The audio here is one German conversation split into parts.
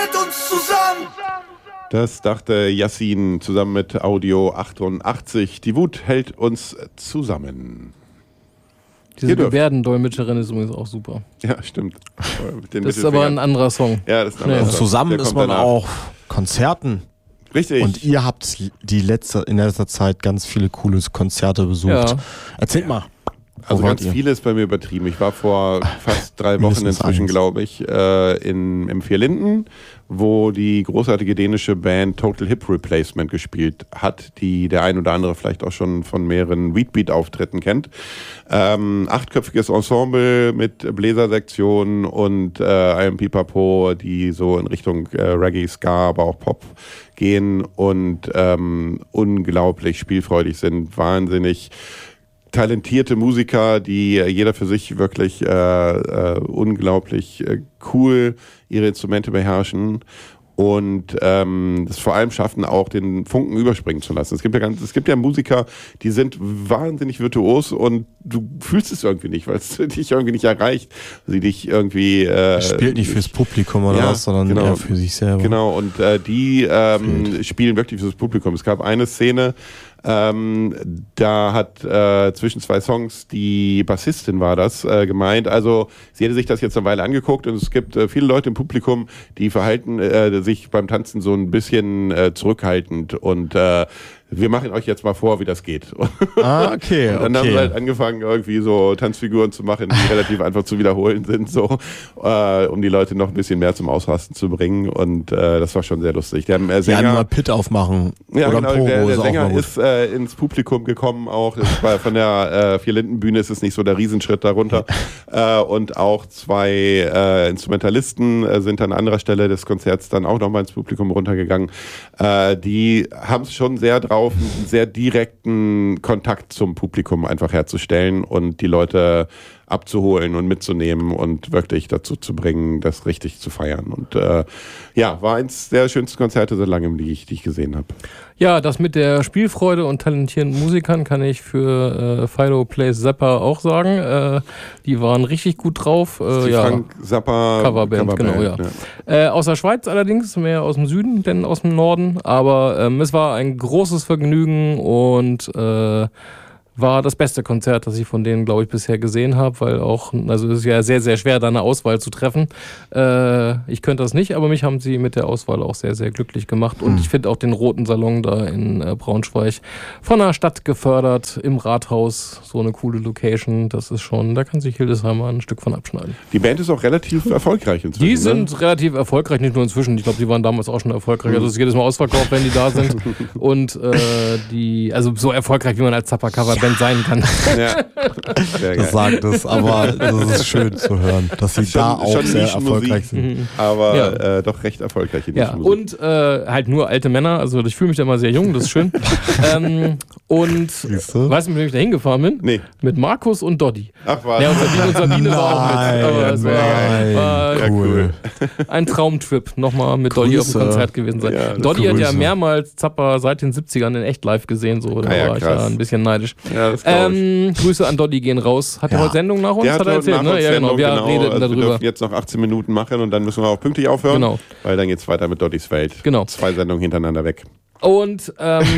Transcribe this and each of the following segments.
uns zusammen. Das dachte Yassin zusammen mit Audio 88. Die Wut hält uns zusammen. Diese Gebärdendolmetscherin ist übrigens auch super. Ja, stimmt. Das ist aber ein anderer Song. Ja, das ist ein anderer Song. Zusammen ist man auch Konzerten. Richtig. Und ihr habt in letzter Zeit ganz viele coole Konzerte besucht. Ja. Erzählt mal. Also ganz viele ist bei mir übertrieben. Ich war vor fast 3 Wochen inzwischen, glaube ich, im Vierlinden, wo die großartige dänische Band Total Hip Replacement gespielt hat, die der ein oder andere vielleicht auch schon von mehreren Weedbeat-Auftritten kennt. 8-köpfiges Ensemble mit Bläsersektion und einem Pipapo, die so in Richtung Reggae, Ska, aber auch Pop gehen und unglaublich spielfreudig sind, wahnsinnig talentierte Musiker, die jeder für sich wirklich unglaublich cool ihre Instrumente beherrschen und das vor allem schaffen, auch den Funken überspringen zu lassen. Es gibt ja Musiker, die sind wahnsinnig virtuos und du fühlst es irgendwie nicht, weil es dich irgendwie nicht erreicht. Sie dich irgendwie spielt nicht fürs Publikum oder was, sondern eher für sich selber. Genau, und die spielen wirklich fürs Publikum. Es gab eine Szene, da hat zwischen 2 Songs die Bassistin war das gemeint. Also sie hätte sich das jetzt eine Weile angeguckt und es gibt viele Leute im Publikum, die verhalten sich beim Tanzen so ein bisschen zurückhaltend und wir machen euch jetzt mal vor, wie das geht. Okay. Und dann haben wir halt angefangen, irgendwie so Tanzfiguren zu machen, die relativ einfach zu wiederholen sind, so, um die Leute noch ein bisschen mehr zum Ausrasten zu bringen. Und das war schon sehr lustig. Der Sänger, mal Pit aufmachen. Ja, oder genau, der Sänger ist ins Publikum gekommen auch. Das war von der Vierlindenbühne ist es nicht so der Riesenschritt darunter. Und auch 2 Instrumentalisten sind an anderer Stelle des Konzerts dann auch nochmal ins Publikum runtergegangen. Die haben es schon sehr drauf, einen sehr direkten Kontakt zum Publikum einfach herzustellen und die Leute abzuholen und mitzunehmen und wirklich dazu zu bringen, das richtig zu feiern. Und war eins der schönsten Konzerte seit langem, die ich gesehen habe. Ja, das mit der Spielfreude und talentierten Musikern kann ich für Fido Plays Zappa auch sagen. Die waren richtig gut drauf. Frank Zappa Coverband, genau, ja. Aus der Schweiz allerdings, mehr aus dem Süden denn aus dem Norden. Aber es war ein großes Vergnügen und war das beste Konzert, das ich von denen, glaube ich, bisher gesehen habe, weil auch, also es ist ja sehr, sehr schwer, da eine Auswahl zu treffen. Ich könnte das nicht, aber mich haben sie mit der Auswahl auch sehr, sehr glücklich gemacht und ich finde auch den Roten Salon da in Braunschweig von der Stadt gefördert, im Rathaus, so eine coole Location, das ist schon, da kann sich Hildesheimer ein Stück von abschneiden. Die Band ist auch relativ erfolgreich inzwischen. Die sind relativ erfolgreich, nicht nur inzwischen, ich glaube, die waren damals auch schon erfolgreich, also es ist jedes Mal ausverkauft, wenn die da sind und also so erfolgreich, wie man als Zappa Coverband sein kann. Ja. Das sagt es, aber das ist schön zu hören, dass sie da auch sehr erfolgreich sind. Aber doch recht erfolgreich in Musik. Und halt nur alte Männer, also ich fühle mich da immer sehr jung, das ist schön. Und weißt du, mit wem ich da hingefahren bin? Nee. Mit Markus und Doddy. Ach was. Ja, und Sabine war auch mit. Aber es war cool. Ein Traumtrip, nochmal mit Doddy auf dem Konzert gewesen sein. Ja, Doddy hat ja mehrmals Zappa seit den 70ern in echt live gesehen, so da war ich ja ein bisschen neidisch. Ja, Grüße an Doddy gehen raus. Hat er heute Sendung nach uns? Hat er erzählt, ne? Ja, genau. Wir redeten darüber. Wir dürfen jetzt noch 18 Minuten machen und dann müssen wir auch pünktlich aufhören. Genau. Weil dann geht's weiter mit Doddys Welt. Genau. 2 Sendungen hintereinander weg. Und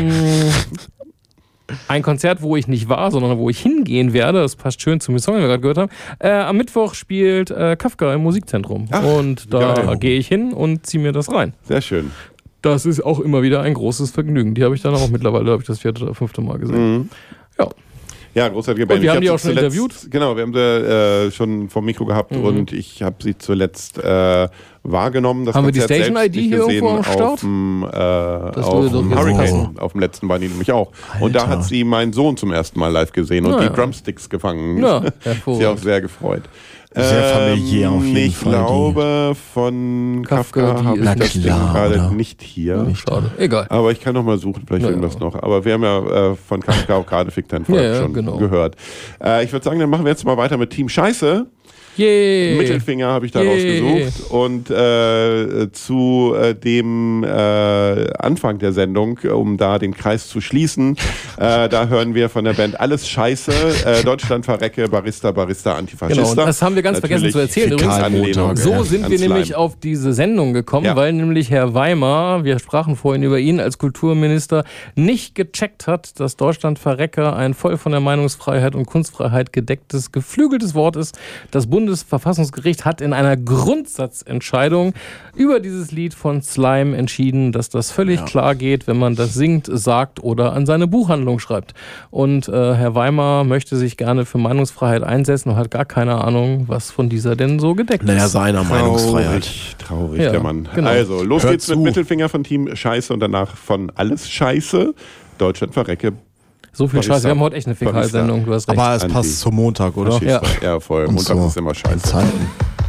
ein Konzert, wo ich nicht war, sondern wo ich hingehen werde, das passt schön zum Song, den wir gerade gehört haben. Am Mittwoch spielt Kafka im Musikzentrum. Ach, und da gehe ich hin und ziehe mir das rein. Sehr schön. Das ist auch immer wieder ein großes Vergnügen. Die habe ich dann auch mittlerweile, das 4. oder 5. Mal gesehen. Mhm. Ja. Ja, großartige Band. Und wir haben die auch schon interviewt? Genau, wir haben sie schon vom Mikro gehabt und ich habe sie zuletzt wahrgenommen. Das haben Konzert wir die Station-ID hier irgendwo am Start? Auf dem Hurricane, auf dem letzten waren die nämlich auch. Alter. Und da hat sie meinen Sohn zum ersten Mal live gesehen und die Drumsticks gefangen. Ja, sie auch sehr gefreut. Sehr familiär auf jeden Fall. Ich glaube, von Kafka habe ich das Ding gerade nicht hier. Schade. Egal. Aber ich kann noch mal suchen, vielleicht irgendwas noch. Aber wir haben ja von Kafka auch gerade Fick dein Volk schon gehört. Ich würde sagen, dann machen wir jetzt mal weiter mit Team Scheiße. Mittelfinger habe ich da rausgesucht. Und zu dem Anfang der Sendung, um da den Kreis zu schließen, da hören wir von der Band Alles Scheiße, Deutschland verrecke, Barista, Antifaschista. Genau, das haben wir ganz vergessen zu erzählen. Übrigens, so sind wir nämlich auf diese Sendung gekommen, weil nämlich Herr Weimar, wir sprachen vorhin über ihn als Kulturminister, nicht gecheckt hat, dass Deutschland verrecke ein voll von der Meinungsfreiheit und Kunstfreiheit gedecktes, geflügeltes Wort ist. Das Bundesverfassungsgericht hat in einer Grundsatzentscheidung über dieses Lied von Slime entschieden, dass das völlig klar geht, wenn man das singt, sagt oder an seine Buchhandlung schreibt. Und Herr Weimar möchte sich gerne für Meinungsfreiheit einsetzen und hat gar keine Ahnung, was von dieser denn so gedeckt ist. Naja, seiner Meinungsfreiheit. Traurig, der Mann. Genau. Also, los geht's mit Mittelfinger von Team Scheiße und danach von Alles Scheiße. Deutschland verrecke. So viel Scheiße. Wir haben heute echt eine Fäkalsendung, du hast recht. Aber es passt zum Montag, oder? Ja, voll. Montag ist immer scheiße.